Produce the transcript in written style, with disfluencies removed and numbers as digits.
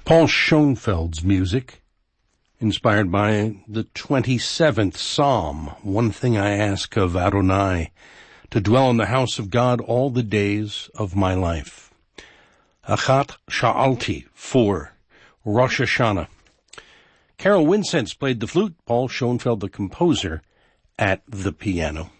Paul Schoenfeld's music, inspired by the 27th Psalm. One thing I ask of Adonai, to dwell in the house of God all the days of my life. Achat Sha'alti for Rosh Hashanah. Carol Winsence played the flute, Paul Schoenfeld, the composer, at the piano.